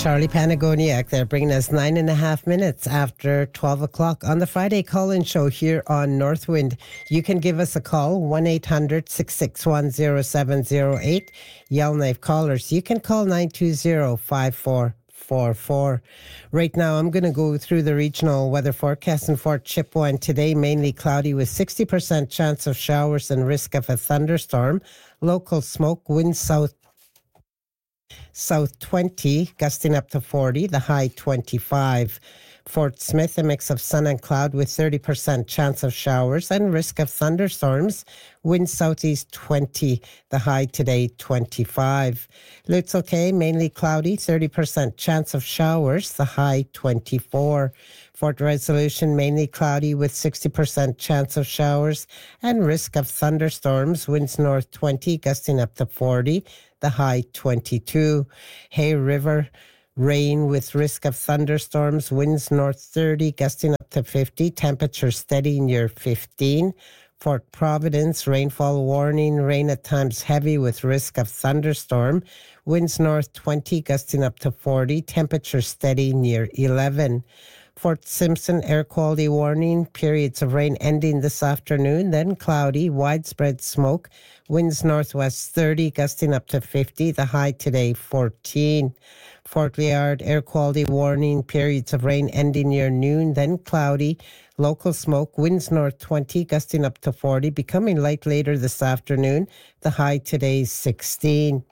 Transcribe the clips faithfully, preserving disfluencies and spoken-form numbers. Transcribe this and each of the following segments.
Charlie Panagoniak there, bringing us nine and a half minutes after twelve o'clock on the Friday call-in show here on Northwind. You can give us a call, one eight hundred six six one zero seven zero eight. Yellowknife callers, you can call nine two zero five four four four. Right now, I'm going to go through the regional weather forecast in Fort Chippewa, and today mainly cloudy with sixty percent chance of showers and risk of a thunderstorm. Local smoke, winds south South twenty, gusting up to forty, the high twenty-five. Fort Smith, a mix of sun and cloud with thirty percent chance of showers and risk of thunderstorms. Wind southeast twenty, the high today twenty-five. Lutzel Cay, mainly cloudy, thirty percent chance of showers, the high twenty-four. Fort Resolution, mainly cloudy with sixty percent chance of showers and risk of thunderstorms. Winds north twenty, gusting up to forty, the high twenty-two. Hay River, rain with risk of thunderstorms, winds north thirty, gusting up to fifty, temperature steady near fifteen. Fort Providence, rainfall warning, rain at times heavy with risk of thunderstorm, winds north twenty, gusting up to forty, temperature steady near eleven. Fort Simpson, air quality warning, periods of rain ending this afternoon, then cloudy, widespread smoke, winds northwest thirty, gusting up to fifty, the high today fourteen. Fort Liard, air quality warning, periods of rain ending near noon, then cloudy, local smoke, winds north twenty, gusting up to forty, becoming light later this afternoon, the high today sixteen.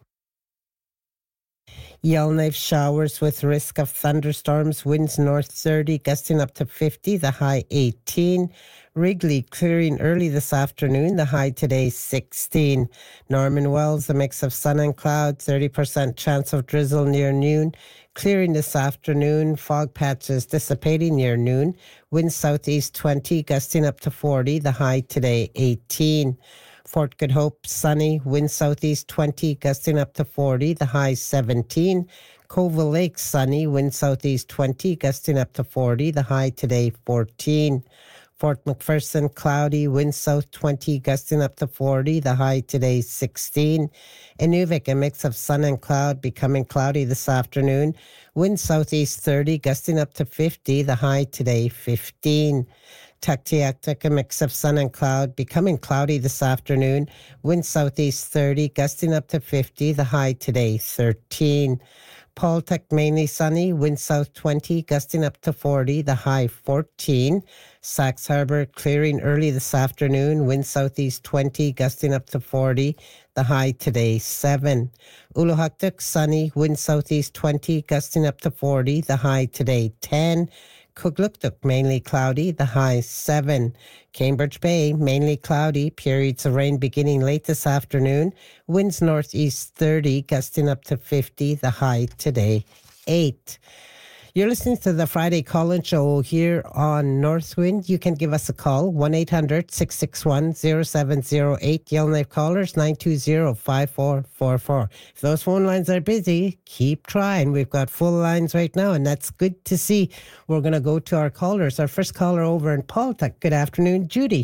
Yellowknife, showers with risk of thunderstorms, winds north thirty, gusting up to fifty, the high eighteen. Wrigley, clearing early this afternoon, the high today sixteen. Norman Wells, a mix of sun and cloud, thirty percent chance of drizzle near noon. Clearing this afternoon, fog patches dissipating near noon. Winds southeast twenty, gusting up to forty, the high today eighteen. Fort Good Hope, sunny, wind southeast twenty, gusting up to forty, the high seventeen. Covell Lake, sunny, wind southeast twenty, gusting up to forty, the high today fourteen. Fort McPherson, cloudy, wind south twenty, gusting up to forty, the high today sixteen. Inuvik, a mix of sun and cloud, becoming cloudy this afternoon. Wind southeast thirty, gusting up to fifty, the high today fifteen. Tuktoyaktuk, a mix of sun and cloud, becoming cloudy this afternoon. Wind southeast thirty, gusting up to fifty, the high today thirteen. Paultuck, mainly sunny, wind south twenty, gusting up to forty, the high fourteen. Sax Harbor, clearing early this afternoon, wind southeast twenty, gusting up to forty, the high today seven. Uluhaktuk, sunny, wind southeast twenty, gusting up to forty, the high today ten. Kugluktuk, mainly cloudy, the high seven. Cambridge Bay, mainly cloudy, periods of rain beginning late this afternoon. Winds northeast thirty, gusting up to fifty, the high today eight. You're listening to the Friday call-in show here on Northwind. You can give us a call, one eight hundred six six one zero seven zero eight. Yellowknife callers, nine two zero five four four four. If those phone lines are busy, keep trying. We've got full lines right now, and that's good to see. We're going to go to our callers. Our first caller over in Paultuck. Good afternoon, Judy.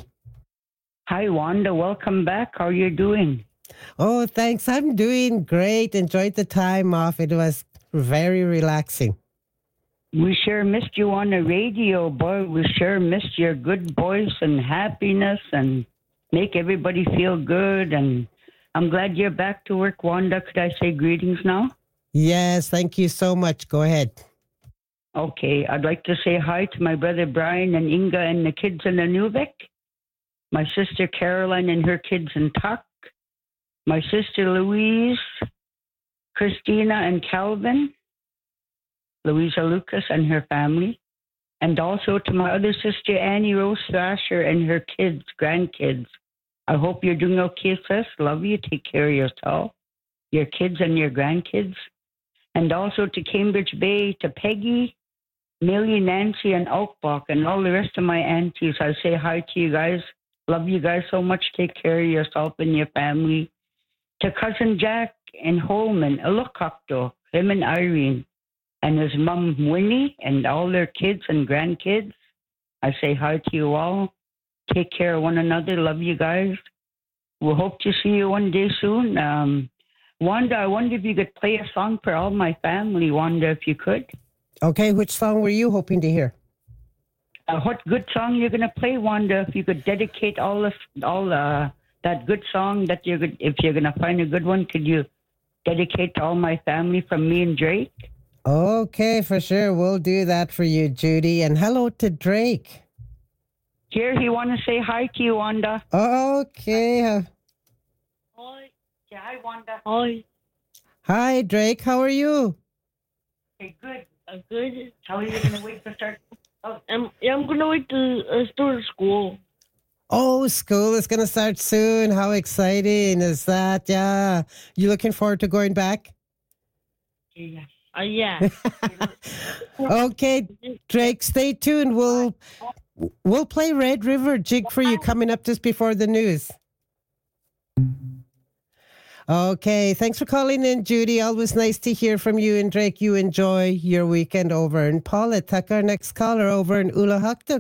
Hi, Wanda. Welcome back. How are you doing? Oh, thanks. I'm doing great. Enjoyed the time off. It was very relaxing. We sure missed you on the radio, boy. We sure missed your good voice and happiness and make everybody feel good. And I'm glad you're back to work, Wanda. Could I say greetings now? Yes, thank you so much. Go ahead. Okay, I'd like to say hi to my brother Brian and Inga and the kids in Inuvik, my sister Caroline and her kids in Tuck, my sister Louise, Christina and Calvin, Louisa Lucas and her family, and also to my other sister, Annie Rose Thrasher and her kids, grandkids. I hope you're doing okay, sis. Love you. Take care of yourself, your kids and your grandkids. And also to Cambridge Bay, to Peggy, Millie, Nancy, and Oakbach, and all the rest of my aunties. I say hi to you guys. Love you guys so much. Take care of yourself and your family. To Cousin Jack and Holman, Ilokakto, him and Irene, and his mom, Winnie, and all their kids and grandkids. I say hi to you all. Take care of one another. Love you guys. We'll hope to see you one day soon. Um, Wanda, I wonder if you could play a song for all my family. Wanda, if you could. Okay, which song were you hoping to hear? Uh, what good song you're gonna play, Wanda? If you could dedicate all of all uh, that good song that you're good, if you're gonna find a good one, could you dedicate to all my family from me and Drake? Okay, for sure. We'll do that for you, Judy. And hello to Drake. Here, he want to say hi to you, Wanda. Okay. uh, Hi. Yeah, hi, Wanda. Hi, Hi, Drake. How are you? Okay, good. I'm good. How are you gonna wait to start? Oh, I'm, yeah, I'm gonna wait to uh, start school. Oh, school is going to start soon. How exciting is that? Yeah. You looking forward to going back? yeah. Uh, yeah. Okay, Drake, stay tuned. We'll we'll play Red River Jig for you coming up just before the news. Okay, thanks for calling in, Judy. Always nice to hear from you. And Drake, you enjoy your weekend over in Paula. Tuck our next caller over in Ulahakta.